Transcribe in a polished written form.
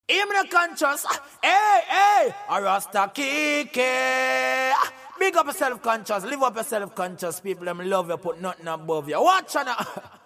Him not conscious. Hey, a Rasta Kike. Big up yourself conscious. Live up yourself conscious. People them love you, put nothing above you. Watch out now.